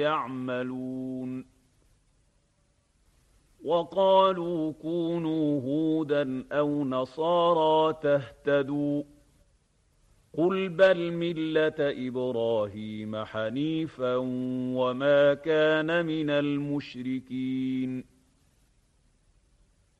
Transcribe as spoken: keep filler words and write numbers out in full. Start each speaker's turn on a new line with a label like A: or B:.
A: يعملون وقالوا كونوا هودا أو نصارى تهتدوا قل بل ملة إبراهيم حنيفا وما كان من المشركين